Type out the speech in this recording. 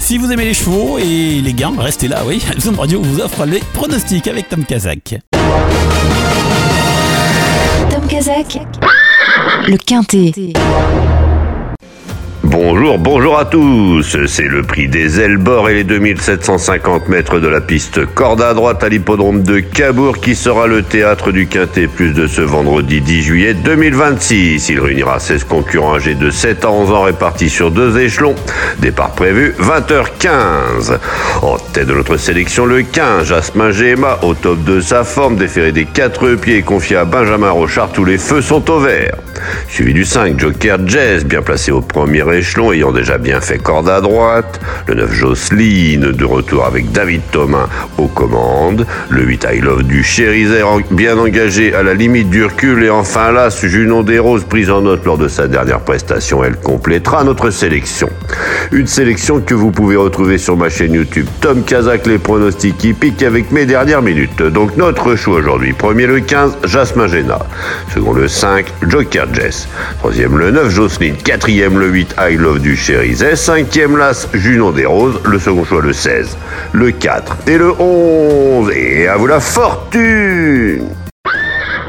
Si vous aimez les chevaux et les gains, restez là, oui. Zoom Radio vous offre les pronostics avec Tom Kazak. Tom Kazak, le Quintet. Bonjour à tous. C'est le prix des Elbords et les 2750 mètres de la piste corde à droite à l'hippodrome de Cabourg qui sera le théâtre du Quintet Plus de ce vendredi 10 juillet 2026. Il réunira 16 concurrents âgés de 7 à 11 ans répartis sur 2 échelons. Départ prévu 20h15. En tête de notre sélection, le 15, Jasmin Géma, au top de sa forme, déféré des 4 pieds et confié à Benjamin Rochard, tous les feux sont au vert. Suivi du 5, Joker Jazz, bien placé au premier échelon, ayant déjà bien fait corde à droite. Le 9, Jocelyne, de retour avec David Thomas aux commandes. Le 8, I Love du Chérizet, bien engagé à la limite du recul. Et enfin l'As, Junon des Roses, prise en note lors de sa dernière prestation. Elle complétera notre sélection. Une sélection que vous pouvez retrouver sur ma chaîne YouTube Tom Kazak, les pronostics hippiques avec mes dernières minutes. Donc notre choix aujourd'hui. Premier le 15, Jasmin Géna. Second le 5, Joker Jess. Troisième le 9, Jocelyne. Quatrième le 8, I Love du Chérizet. Cinquième l'As, Junon des Roses. Le second choix le 16, le 4 et le 11. Et à vous la fortune!